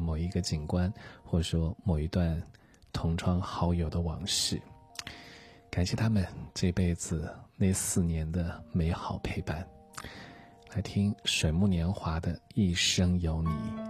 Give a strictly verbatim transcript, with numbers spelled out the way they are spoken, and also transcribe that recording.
某一个景观，或者说某一段同窗好友的往事。感谢他们这辈子那四年的美好陪伴。来听水木年华的一生有你。